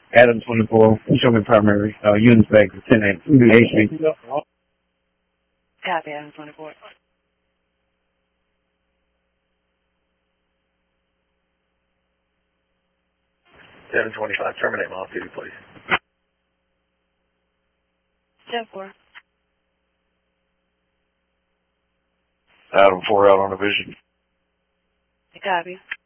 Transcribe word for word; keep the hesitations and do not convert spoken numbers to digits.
Adam twenty-four, Sherman Primary, uh, Unispec, ten eight, H B. Copy, Adam twenty-four. seven twenty-five, terminate my off-duty, please. ten four. Adam four out on the vision. Copy.